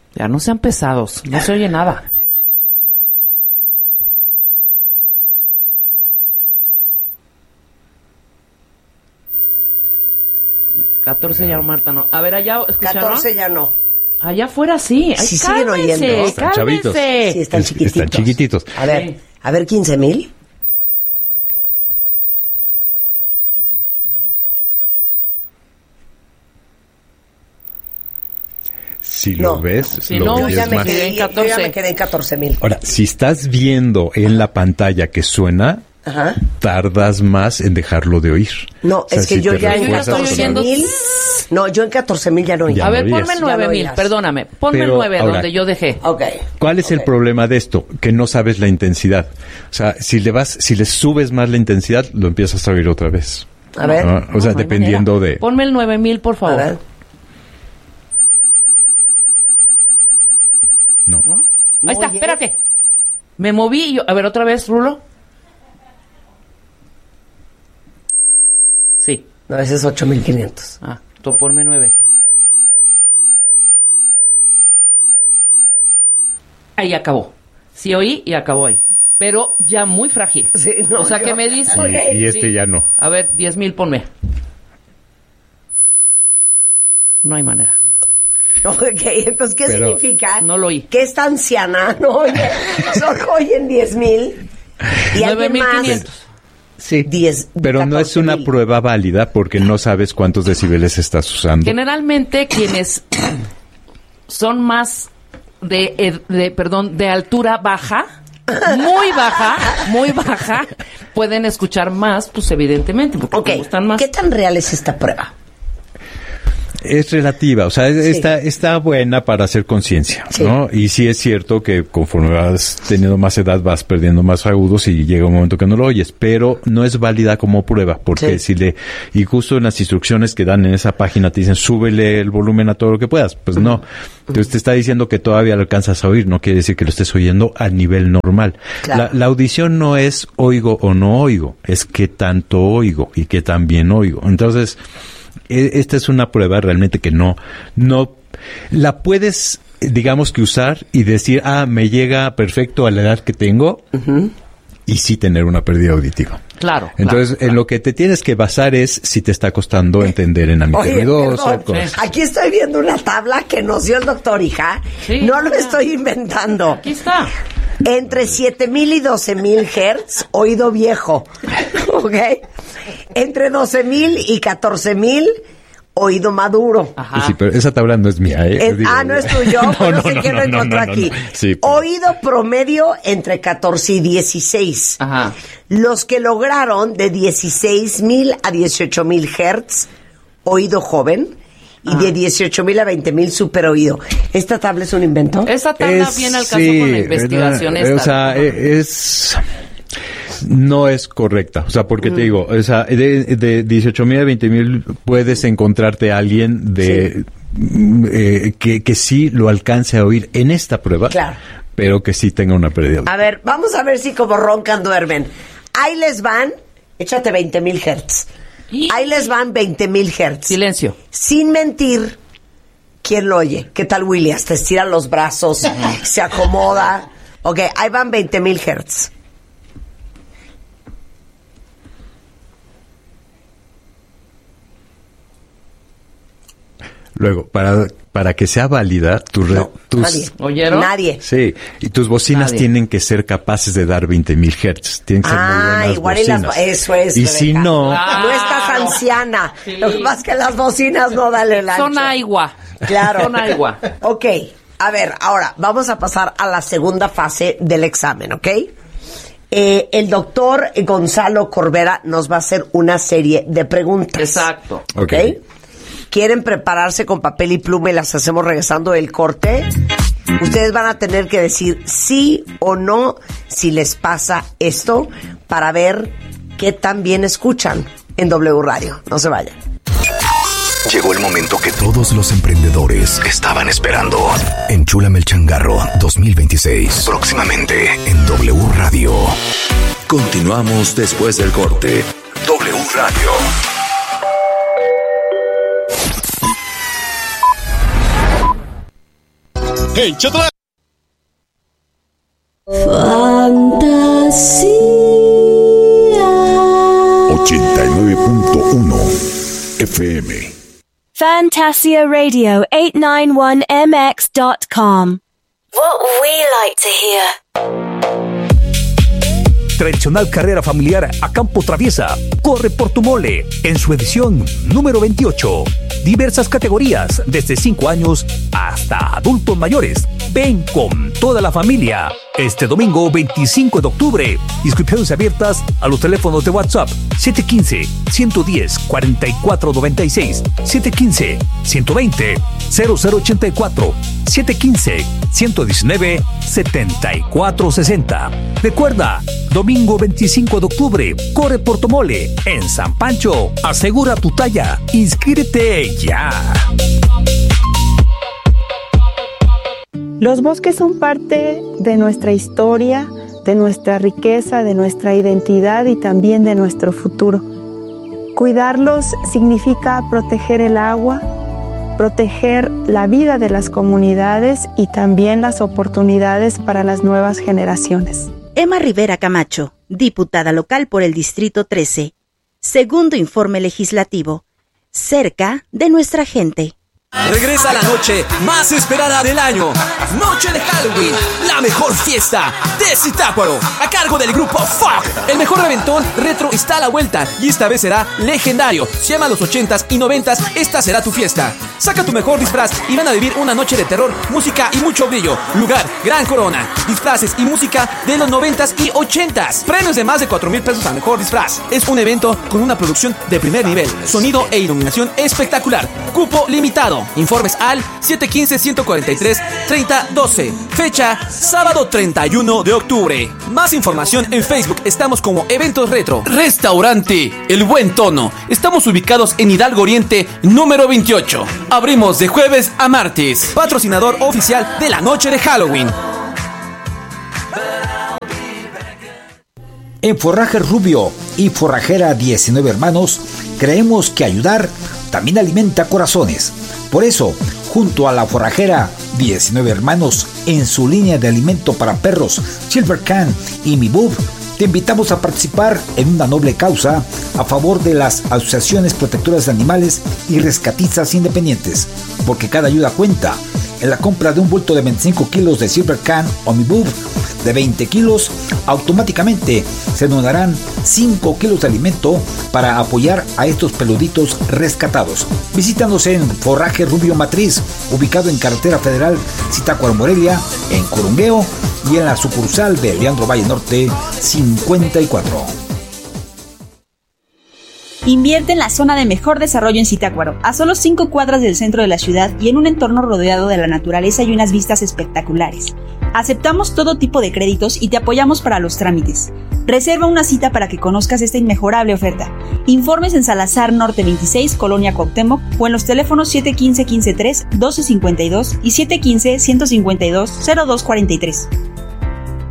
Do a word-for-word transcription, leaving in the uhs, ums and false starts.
Ya no sean pesados, no se oye nada. catorce ya, Marta, no. A ver, allá, ¿escucharon? catorce ya no. Allá afuera sí. Ay, sí cálmense, siguen oyendo. Están chavitos. Sí, están Es- chiquititos. Están chiquititos. A ver, Sí. a ver, quince mil. Si lo No. ves, Si lo no, ves ya me, más. quedé, en yo ya catorce. me quedé en catorce mil. Ahora, si estás viendo en la pantalla que suena, Ajá. tardas más en dejarlo de oír. No, O sea, es que si yo te ya en refuerzas estoy catorce oyendo. mil. No, yo en catorce mil ya no oí. Ya A no ver, oías. ponme Ya nueve no mil, oías. perdóname. Ponme Pero, el nueve ahora, donde yo dejé. Ok. ¿Cuál es el Ok. problema de esto? Que no sabes la intensidad. O sea, si le vas, si le subes más la intensidad, lo empiezas a oír otra vez. A ver. Ah, o sea, No, no hay dependiendo manera. de. Ponme el nueve mil, por A favor. ver. No. ¿No? ¿No Ahí está, oyes? espérate. Me moví y yo... A ver, otra vez, Rulo. Sí. No, ese es ocho mil quinientos. Ah, tú ponme nueve. Ahí acabó. Sí oí y acabó ahí. Pero ya muy frágil. Sí, no, o sea, yo- que me dice... Y, y este Sí. ya no. A ver, diez mil ponme. No hay manera. Ok, entonces, ¿qué Pero- significa? No lo oí. Que esta anciana no oye, solo oyen diez mil. Y nueve alguien mil más, quinientos. Sí. diez, Pero no es catorce una mil. prueba válida porque no sabes cuántos decibeles estás usando. Generalmente quienes son más de, eh, de, perdón, de altura baja, muy baja, muy baja, pueden escuchar más, pues evidentemente, porque Ok, te gustan más. ¿qué tan real es esta prueba? Es relativa, o sea, es- Sí. está, está buena para hacer conciencia, Sí. ¿no? Y sí es cierto que conforme vas teniendo más edad vas perdiendo más agudos y llega un momento que no lo oyes, pero no es válida como prueba, porque Sí. si le, y justo en las instrucciones que dan en esa página te dicen súbele el volumen a todo lo que puedas, pues no. Entonces te está diciendo que todavía lo alcanzas a oír, no quiere decir que lo estés oyendo a nivel normal. Claro. La, la audición no es oigo o no oigo, es qué tanto oigo y qué tan bien oigo. Entonces, esta es una prueba realmente que no, no, la puedes, digamos que usar y decir, ah, me llega perfecto a la edad que tengo y sí tener una pérdida auditiva. Claro. Entonces, claro, en lo que te tienes que basar es si te está costando entender en ambiente Oye, ruidoso, perdón, cosas. aquí estoy viendo una tabla que nos dio el doctor, hija. Sí, no lo mira. estoy inventando. Aquí está. Entre siete mil y doce mil hertz, oído viejo. ¿Ok? Entre doce mil y catorce mil, oído maduro. Ajá. Sí, pero esa tabla no es mía, ¿eh? Es- Digo, ah, no es tuyo, no, pero no, no, sé no, quién no, lo no, encontró no, no, aquí. no. Sí, pero- Oído promedio entre catorce y dieciséis. Ajá. Los que lograron de dieciséis mil a dieciocho mil hertz, oído joven, y Ajá. de dieciocho mil a veinte mil super oído. ¿Esta tabla es un invento? Esa tabla Es- viene al caso sí, con la investigación eh, esta. O sea, ¿no? eh, es... No es correcta, o sea, porque te digo, o sea, de, de dieciocho mil a veinte mil puedes encontrarte a alguien de mm, eh, que, que sí lo alcance a oír en esta prueba, Claro. pero que sí tenga una pérdida. A ver, vamos a ver si como roncan duermen. Ahí les van, échate veinte mil hertz. Ahí les van veinte mil hertz. Silencio. Sin mentir, ¿quién lo oye? ¿Qué tal, Willy? Hasta estira los brazos, se acomoda. Ok, ahí van veinte mil hertz. Luego, para, para que sea válida, tu re- No, tus... nadie. ¿Oyeron? Nadie. Sí, y tus bocinas Nadie. tienen que ser capaces de dar veinte mil hertz. Tienen que ser muy Ah, buenas igual y las... bocinas. Eso es, Y Rebeca. si no... Ah, No estás Claro. anciana. Sí. Lo que pasa es que las bocinas no dan el ancho. Son agua. Claro. Son agua. Ok, a ver, ahora vamos a pasar a la segunda fase del examen, ¿ok? Eh, el doctor Gonzalo Corbera nos va a hacer una serie de preguntas. Exacto. ¿Ok? Ok. ¿Quieren prepararse con papel y pluma y las hacemos regresando del corte? Ustedes van a tener que decir sí o no si les pasa esto para ver qué tan bien escuchan en W Radio. No se vayan. Llegó el momento que todos los emprendedores estaban esperando. Enchúlame el changarro dos mil veintiséis. Próximamente en W Radio. Continuamos después del corte. W Radio. ¡Échatela! Fantasía ochenta y nueve punto uno F M. Fantasia Radio eight ninety-one M X dot com. What we like to hear. Tradicional carrera familiar a campo traviesa. Corre por tu mole en su edición número veintiocho. Diversas categorías, desde cinco años hasta adultos mayores. Ven con toda la familia. Este domingo veinticinco de octubre. Inscripciones abiertas a los teléfonos de WhatsApp siete uno cinco, uno uno cero, cuatro cuatro nueve seis, siete uno cero, uno dos cero, cero cero ocho cuatro, siete uno cero, uno uno nueve, siete cuatro seis cero. Recuerda, domingo veinticinco de octubre, corre por tu mole en San Pancho. Asegura tu talla. Inscríbete ya. Los bosques son parte de nuestra historia, de nuestra riqueza, de nuestra identidad y también de nuestro futuro. Cuidarlos significa proteger el agua, proteger la vida de las comunidades y también las oportunidades para las nuevas generaciones. Emma Rivera Camacho, diputada local por el Distrito trece. Segundo informe legislativo. Cerca de nuestra gente. Regresa la noche más esperada del año. Noche de Halloween, la mejor fiesta de Zitácuaro, a cargo del grupo Fuck. El mejor reventón retro está a la vuelta y esta vez será legendario. Si amas los ochentas y noventas, esta será tu fiesta. Saca tu mejor disfraz y van a vivir una noche de terror, música y mucho brillo. Lugar, Gran Corona. Disfraces y música de los noventas y ochentas. Premios de más de cuatro mil pesos al mejor disfraz. Es un evento con una producción de primer nivel, sonido e iluminación espectacular. Cupo limitado. Informes al siete uno cinco, uno cuatro tres, tres cero uno dos. Fecha, sábado treinta y uno de octubre. Más información en Facebook. Estamos como Eventos Retro. Restaurante El Buen Tono. Estamos ubicados en Hidalgo Oriente, número veintiocho. Abrimos de jueves a martes. Patrocinador oficial de la noche de Halloween. En Forraje Rubio y Forrajera diecinueve Hermanos, creemos que ayudar también alimenta corazones. Por eso, junto a la Forrajera diecinueve Hermanos, en su línea de alimento para perros Silver Can y Mi Bub, te invitamos a participar en una noble causa a favor de las asociaciones protectoras de animales y rescatistas independientes, porque cada ayuda cuenta. En la compra de un bulto de veinticinco kilos de Silver Can o Mi Bub de veinte kilos, automáticamente se donarán cinco kilos de alimento para apoyar a estos peluditos rescatados. Visítanos en Forraje Rubio Matriz, ubicado en Carretera Federal Zitácuaro Morelia, en Corungueo, y en la sucursal de Leandro Valle Norte cincuenta y cuatro. Invierte en la zona de mejor desarrollo en Zitácuaro, a solo cinco cuadras del centro de la ciudad y en un entorno rodeado de la naturaleza y unas vistas espectaculares. Aceptamos todo tipo de créditos y te apoyamos para los trámites. Reserva una cita para que conozcas esta inmejorable oferta. Informes en Salazar Norte veintiséis, Colonia Cuauhtémoc, o en los teléfonos siete uno cinco, uno tres, uno dos cinco dos y siete uno cinco, uno cinco dos, cero dos cuatro tres.